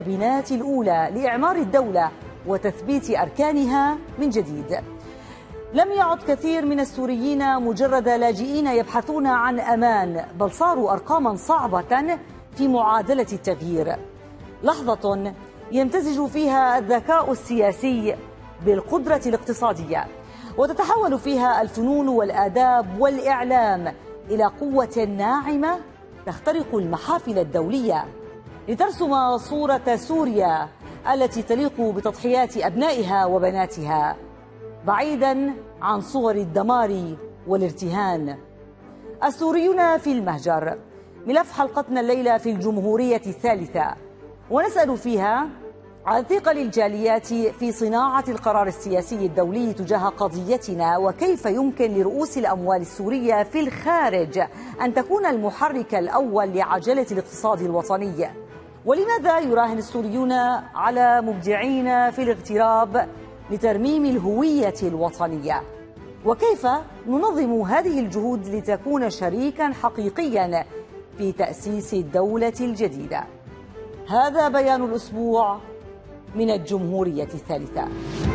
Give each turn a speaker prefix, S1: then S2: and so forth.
S1: البنات الأولى لإعمار الدولة وتثبيت أركانها من جديد. لم يعد كثير من السوريين مجرد لاجئين يبحثون عن أمان، بل صاروا أرقاما صعبة في معادلة التغيير. لحظة يمتزج فيها الذكاء السياسي بالقدرة الاقتصادية، وتتحول فيها الفنون والآداب والإعلام إلى قوة ناعمة تخترق المحافل الدولية لترسم صورة سوريا التي تليق بتضحيات أبنائها وبناتها، بعيدا عن صور الدمار والارتهان. السوريون في المهجر، ملف حلقتنا الليلة في الجمهورية الثالثة، ونسأل فيها عن ثقل الجاليات في صناعة القرار السياسي الدولي تجاه قضيتنا، وكيف يمكن لرؤوس الأموال السورية في الخارج أن تكون المحرك الأول لعجلة الاقتصاد الوطني، ولماذا يراهن السوريون على مبدعين في الاغتراب لترميم الهوية الوطنية، وكيف ننظم هذه الجهود لتكون شريكا حقيقيا في تأسيس الدولة الجديدة. هذا بيان الأسبوع من الجمهورية الثالثة.